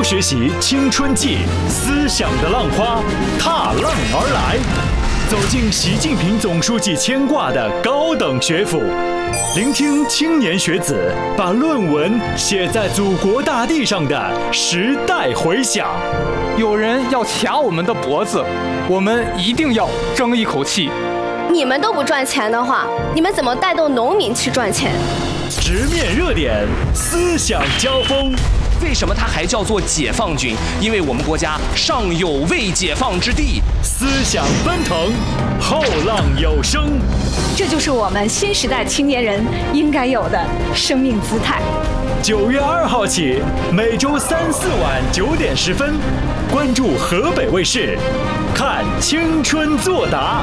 学习青春季，思想的浪花踏浪而来，走进习近平总书记牵挂的高等学府，聆听青年学子把论文写在祖国大地上的时代回响。 有人要卡我们的脖子，我们一定要争一口气。 你们都不赚钱的话，你们怎么带动农民去赚钱？ 直面热点，思想交锋。 为什么它还叫做解放军？因为我们国家尚有未解放之地。 思想奔腾，后浪有声。 这就是我们新时代青年人应该有的生命姿态。 9月2号起，每周3、4晚9点10分，关注河北卫视，看青春作答。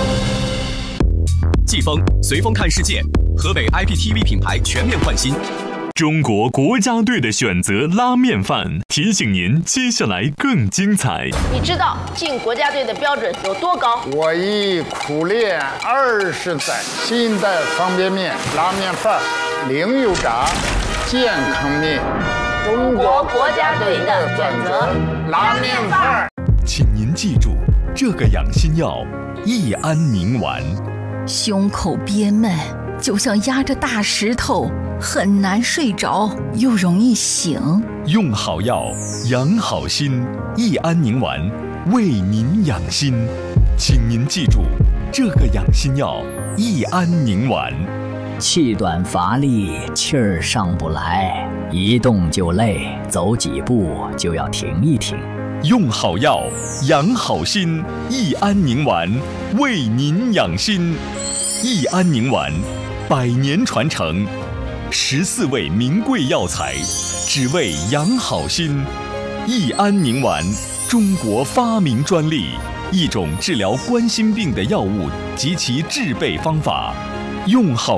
季风随风看世界，河北 IPTV 品牌全面换新。 中国国家队的选择拉面饭，提醒您接下来更精彩。 你知道进国家队的标准有多高？ 我已苦练20载，新的方便面、拉面饭、零油炸、健康面， 中国国家队的选择拉面饭。 请您记住，这个养心药益安宁丸。 胸口憋闷，就像压着大石头，很难睡着，又容易醒。 用好药，养好心，益安宁丸为您养心。请您记住，这个养心药益安宁丸。 气短乏力，气儿上不来，一动就累，走几步就要停一停。 用好药，养好心，益安宁丸为您养心。益安宁丸100年传承，14味名贵药材，只为养好心。益安宁丸，中国发明专利，一种治疗冠心病的药物及其制备方法。用好